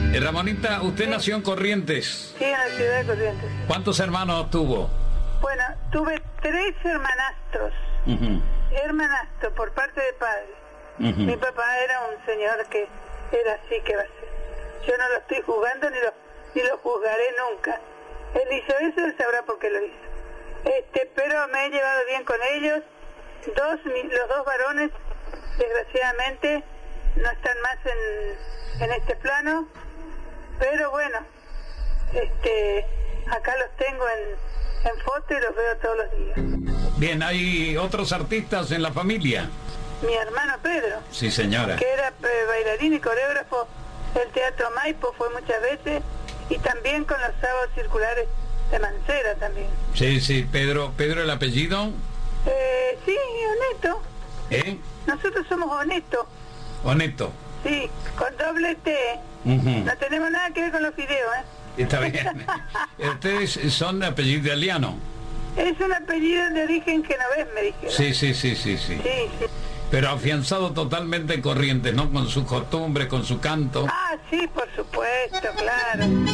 Ramonita, usted nació en Corrientes. Sí, en la ciudad de Corrientes. ¿Cuántos hermanos tuvo? Bueno, tuve 3 hermanastros. Hermanastro por parte de padre. Mi papá era un señor que era así que va a ser. Yo no lo estoy juzgando ni lo juzgaré nunca. Él hizo eso, él sabrá por qué lo hizo. Pero me he llevado bien con ellos. Los 2 varones, desgraciadamente, no están más en este plano. Pero bueno, acá los tengo en foto y los veo todos los días. Bien, ¿hay otros artistas en la familia? Mi hermano Pedro. Sí, señora. Que era bailarín y coreógrafo del Teatro Maipo, fue muchas veces, y también con los sábados circulares de Mancera también. Sí, Pedro ¿el apellido? Sí, Honesto. Nosotros somos Honesto. Honesto. Sí, con doble T. No tenemos nada que ver con los fideos, Está bien. Ustedes son de apellido italiano. Es un apellido de origen genovés, me dijeron. Sí. Pero afianzado totalmente en Corrientes, ¿no? Con su costumbre, con su canto. Ah, sí, por supuesto, claro.